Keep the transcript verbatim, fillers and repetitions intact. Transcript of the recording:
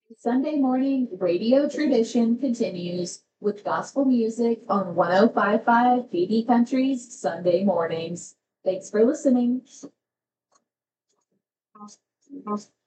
Sunday morning radio tradition continues with gospel music on one oh five point five B D Country's Sunday mornings. Thanks for listening.